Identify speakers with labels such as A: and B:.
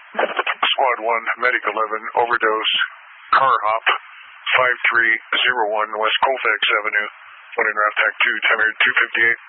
A: Squad 1, Medic 11, overdose, car hop, 5301 West Colfax Avenue, running route TAC 2, time here 2:58.